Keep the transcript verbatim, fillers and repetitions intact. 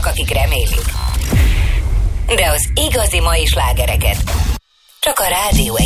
akik remélik. De az igazi mai slágereket csak a Rádió